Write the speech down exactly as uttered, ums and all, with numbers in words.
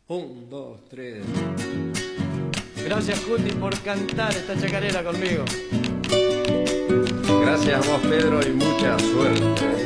Un, dos, tres. Gracias, Cuti, por cantar esta chacarera conmigo. Gracias a vos, Pedro, y mucha suerte.